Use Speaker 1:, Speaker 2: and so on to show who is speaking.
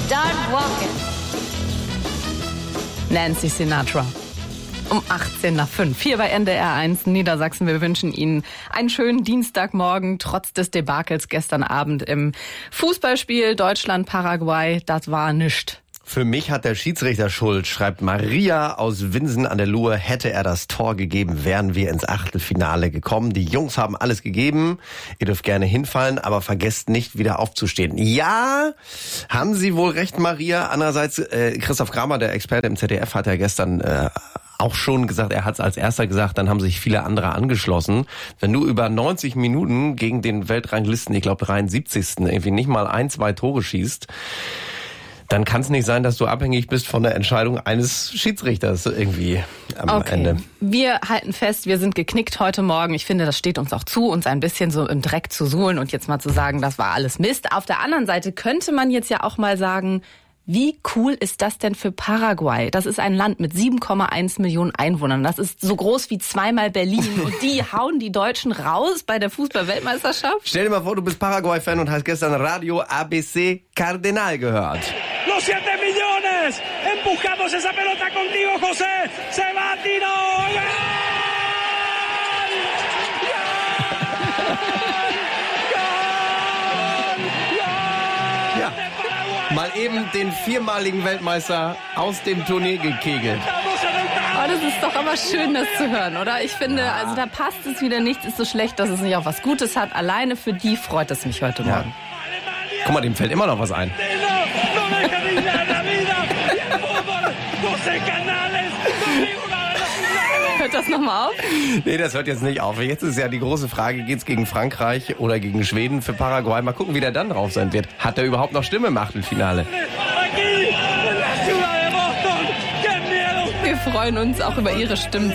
Speaker 1: Start walking.
Speaker 2: Nancy Sinatra. Um 18:05 hier bei NDR 1 Niedersachsen. Wir wünschen Ihnen einen schönen Dienstagmorgen, trotz des Debakels gestern Abend im Fußballspiel Deutschland-Paraguay. Das war nischt.
Speaker 3: Für mich hat der Schiedsrichter Schuld, schreibt Maria aus Winsen an der Luhe. Hätte er das Tor gegeben, wären wir ins Achtelfinale gekommen. Die Jungs haben alles gegeben. Ihr dürft gerne hinfallen, aber vergesst nicht, wieder aufzustehen. Ja, haben Sie wohl recht, Maria. Andererseits, Christoph Kramer, der Experte im ZDF, hat ja gestern auch schon gesagt, er hat es als erster gesagt, dann haben sich viele andere angeschlossen. Wenn du über 90 Minuten gegen den Weltranglisten, ich glaube 73. irgendwie nicht mal 1-2 Tore schießt, dann kann es nicht sein, dass du abhängig bist von der Entscheidung eines Schiedsrichters irgendwie am Ende.
Speaker 2: Wir halten fest, wir sind geknickt heute Morgen. Ich finde, das steht uns auch zu, uns ein bisschen so im Dreck zu suhlen und jetzt mal zu sagen, das war alles Mist. Auf der anderen Seite könnte man jetzt ja auch mal sagen, wie cool ist das denn für Paraguay? Das ist ein Land mit 7,1 Millionen Einwohnern. Das ist so groß wie zweimal Berlin. Und die hauen die Deutschen raus bei der Fußball-Weltmeisterschaft?
Speaker 3: Stell dir mal vor, du bist Paraguay-Fan und hast gestern Radio ABC Cardenal gehört.
Speaker 4: Los 7 millones, empujamos esa pelota contigo, José, se va Tino,
Speaker 3: Ja, mal eben den viermaligen Weltmeister aus dem Turnier gekegelt.
Speaker 2: Oh, das ist doch aber schön, das zu hören, oder? Ich finde, also da passt es wieder, nichts ist so schlecht, dass es nicht auch was Gutes hat. Alleine für die freut es mich heute Morgen.
Speaker 3: Guck mal, dem fällt immer noch was ein.
Speaker 2: Hört das nochmal auf?
Speaker 3: Nee, das hört jetzt nicht auf. Jetzt ist ja die große Frage, geht's gegen Frankreich oder gegen Schweden für Paraguay? Mal gucken, wie der dann drauf sein wird. Hat er überhaupt noch Stimme im Achtelfinale?
Speaker 2: Wir freuen uns auch über Ihre Stimmen